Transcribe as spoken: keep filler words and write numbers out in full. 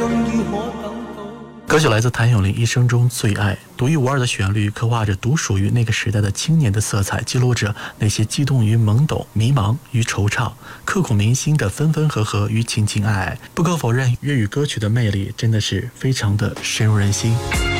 歌曲来自谭咏麟一生中最爱，独一无二的旋律刻画着独属于那个时代的青年的色彩，记录着那些激动于懵懂、迷茫与惆怅，刻骨铭心的分分合合与情情爱爱。不可否认，粤语歌曲的魅力真的是非常的深入人心。